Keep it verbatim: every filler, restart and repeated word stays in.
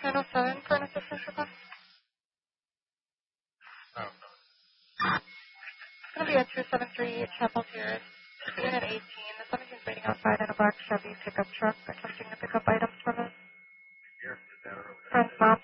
nine oh seven for an assistance request. Oh, It's going to be at two seven three Chapel Terrace, Unit eighteen. The subject is waiting outside in a black Chevy pickup truck attempting to pick up items from it. here, is that over there? Friend's mom.